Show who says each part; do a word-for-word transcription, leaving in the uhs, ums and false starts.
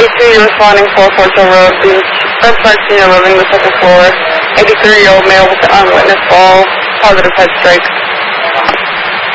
Speaker 1: eight two, you're responding for Fort Hill Road, being suspect senior living the second floor, eighty-three-year-old male with the unwitnessed fall, positive head strike.